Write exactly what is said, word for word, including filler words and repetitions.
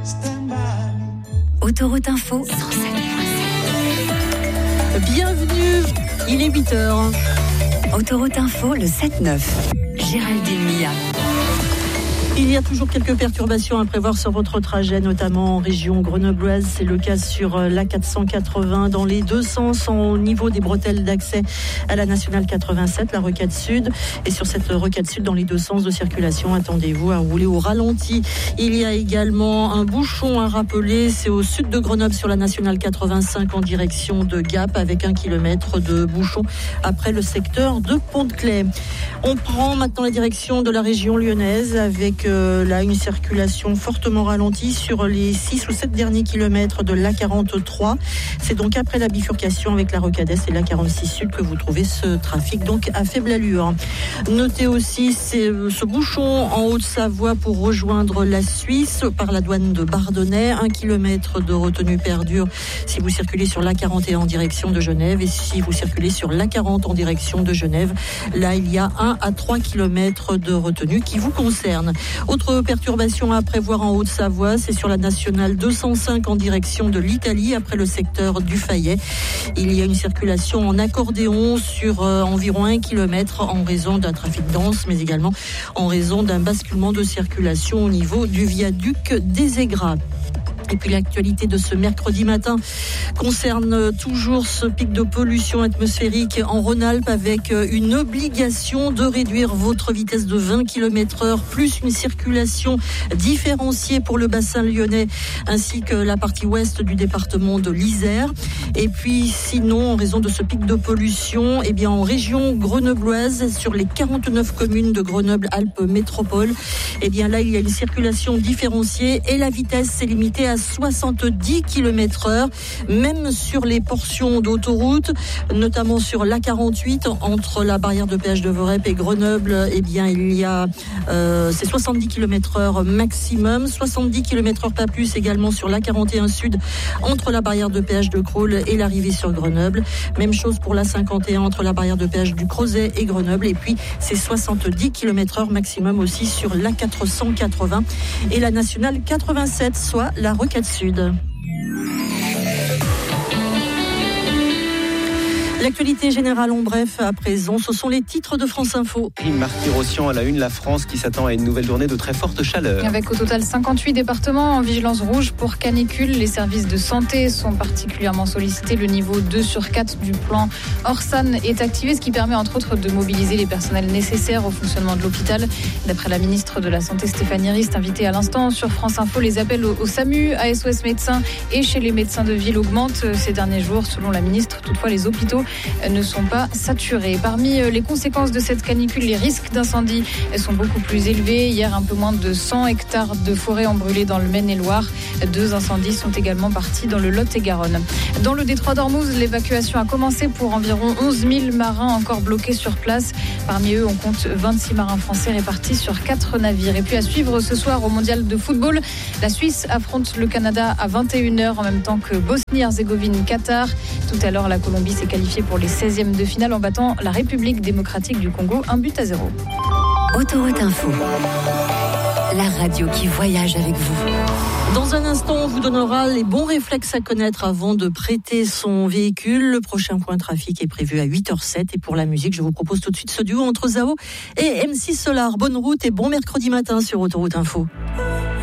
Autoroute Info cent sept virgule sept. Bienvenue, il est huit heures. Autoroute Info, le sept neuf. Géraldine Mia. Il y a toujours quelques perturbations à prévoir sur votre trajet, notamment en région grenobloise. C'est le cas sur l'A quatre cent quatre-vingts dans les deux sens au niveau des bretelles d'accès à la nationale quatre-vingt-sept, la rocade sud. Et sur cette rocade sud, dans les deux sens de circulation, attendez-vous à rouler au ralenti. Il y a également un bouchon à rappeler. C'est au sud de Grenoble sur la nationale quatre-vingt-cinq en direction de Gap avec un kilomètre de bouchon après le secteur de Pont-de-Claix. On prend maintenant la direction de la région lyonnaise avec Euh, là, une circulation fortement ralentie sur les six ou sept derniers kilomètres de l'A quarante-trois. C'est donc après la bifurcation avec la rocade est et l'A quarante-six sud que vous trouvez ce trafic donc à faible allure. Notez aussi c'est, ce bouchon en Haute-Savoie pour rejoindre la Suisse par la douane de Bardonnay. Un kilomètre de retenue perdure si vous circulez sur l'A quarante et un en direction de Genève et si vous circulez sur l'A quarante en direction de Genève. Là, il y a un à trois kilomètres de retenue qui vous concerne. Autre perturbation à prévoir en Haute-Savoie, c'est sur la nationale deux cent cinq en direction de l'Italie après le secteur du Fayet. Il y a une circulation en accordéon sur euh, environ un kilomètre en raison d'un trafic dense, mais également en raison d'un basculement de circulation au niveau du viaduc des Aigras. Et puis l'actualité de ce mercredi matin concerne toujours ce pic de pollution atmosphérique en Rhône-Alpes avec une obligation de réduire votre vitesse de vingt kilomètres heure plus une circulation différenciée pour le bassin lyonnais ainsi que la partie ouest du département de l'Isère. Et puis sinon, en raison de ce pic de pollution, eh bien en région grenobloise, sur les quarante-neuf communes de Grenoble-Alpes Métropole, eh bien là il y a une circulation différenciée et la vitesse est limitée à soixante-dix kilomètres heure, même sur les portions d'autoroute, notamment sur l'A quarante-huit entre la barrière de péage de Vorep et Grenoble. Eh bien, il y a euh, c'est soixante-dix kilomètres heure maximum, soixante-dix kilomètres heure pas plus également sur l'A quarante et un sud entre la barrière de péage de Crolles et l'arrivée sur Grenoble. Même chose pour l'A cinquante et un entre la barrière de péage du Crozet et Grenoble. Et puis, c'est soixante-dix kilomètres heure maximum aussi sur l'A quatre cent quatre-vingts et la nationale quatre-vingt-sept, soit la rocade sud. L'actualité générale en bref à présent, ce sont les titres de France Info. Marty Rossian à la une, la France qui s'attend à une nouvelle journée de très forte chaleur. Avec au total cinquante-huit départements en vigilance rouge pour canicule. Les services de santé sont particulièrement sollicités. Le niveau deux sur quatre du plan Orsan est activé, ce qui permet entre autres de mobiliser les personnels nécessaires au fonctionnement de l'hôpital. D'après la ministre de la Santé Stéphanie Rist, invitée à l'instant sur France Info, les appels au, au SAMU, à S O S Médecins et chez les médecins de ville augmentent ces derniers jours selon la ministre. Toutefois, les hôpitaux ne sont pas saturés. Parmi les conséquences de cette canicule, les risques d'incendie sont beaucoup plus élevés. Hier, un peu moins de cent hectares de forêt ont brûlé dans le Maine-et-Loire. Deux incendies sont également partis dans le Lot-et-Garonne. Dans le détroit d'Ormuz, l'évacuation a commencé pour environ onze mille marins encore bloqués sur place. Parmi eux, on compte vingt-six marins français répartis sur quatre navires. Et puis à suivre ce soir au mondial de football, la Suisse affronte le Canada à vingt et une heures en même temps que Bosnie-Herzégovine-Qatar. Tout à l'heure, la Colombie s'est qualifiée pour les seizièmes de finale en battant la République démocratique du Congo un but à zéro. Autoroute Info, la radio qui voyage avec vous. Dans un instant, on vous donnera les bons réflexes à connaître avant de prêter son véhicule. Le prochain point trafic est prévu à huit heures zéro sept. Et pour la musique, je vous propose tout de suite ce duo entre Zao et M C Solar. Bonne route et bon mercredi matin sur Autoroute Info.